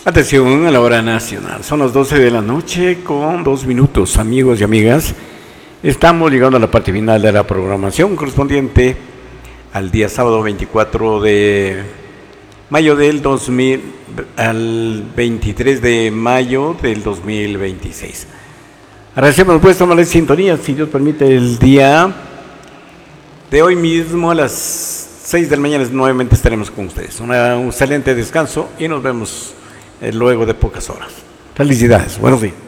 Atención a la hora nacional. Son las 12 de la noche con 2 minutos, amigos y amigas. Estamos llegando a la parte final de la programación correspondiente al día sábado 24 de mayo del 2000 al 23 de mayo del 2026. Agradecemos pues tomar la sintonía, si Dios permite, el día de hoy mismo a las 6 de la mañana nuevamente estaremos con ustedes. Un excelente descanso y nos vemos luego de pocas horas. Felicidades, buenos días.